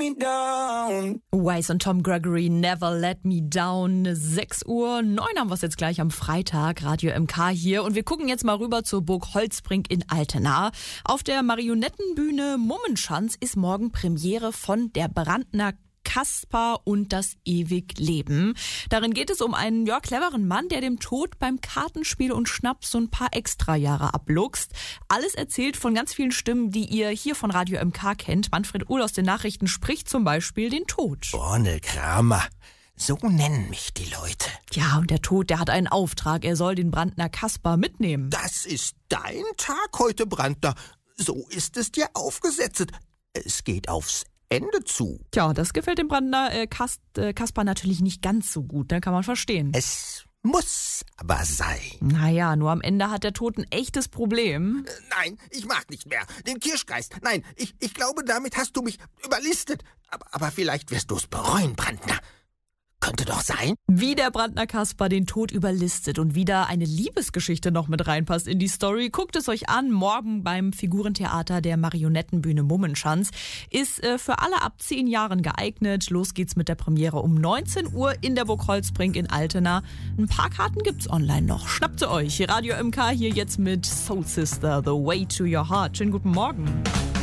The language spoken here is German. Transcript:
me down. Wise und Tom Gregory, Never Let Me Down. 6:09 Uhr haben wir es jetzt gleich am Freitag. Radio MK hier. Und wir gucken jetzt mal rüber zur Burg Holzbrink in Altena. Auf der Marionettenbühne Mummenschanz ist morgen Premiere von Der Brandner Kaspar und das Ewigleben. Darin geht es um einen cleveren Mann, der dem Tod beim Kartenspiel und Schnaps so ein paar Extrajahre abluchst. Alles erzählt von ganz vielen Stimmen, die ihr hier von Radio MK kennt. Manfred Uhl aus den Nachrichten spricht zum Beispiel den Tod. Bornel Kramer. So nennen mich die Leute. Ja, und der Tod, der hat einen Auftrag. Er soll den Brandner Kaspar mitnehmen. Das ist dein Tag heute, Brandner. So ist es dir aufgesetzt. Es geht aufs Ende zu. Tja, das gefällt dem Brandner Kaspar natürlich nicht ganz so gut, ne? Kann man verstehen. Es muss aber sein. Naja, nur am Ende hat der Tod ein echtes Problem. Nein, ich mag nicht mehr. Den Kirschgeist. Nein, ich glaube, damit hast du mich überlistet. Aber vielleicht wirst du es bereuen, Brandner. Könnte doch sein. Wie der Brandner Kaspar den Tod überlistet und wieder eine Liebesgeschichte noch mit reinpasst in die Story, guckt es euch an. Morgen beim Figurentheater der Marionettenbühne Mummenschanz. Ist für alle ab 10 Jahren geeignet. Los geht's mit der Premiere um 19 Uhr in der Burg Holzbrink in Altena. Ein paar Karten gibt's online noch. Schnappt sie euch. Radio MK hier jetzt mit Soul Sister, The Way to Your Heart. Schönen guten Morgen.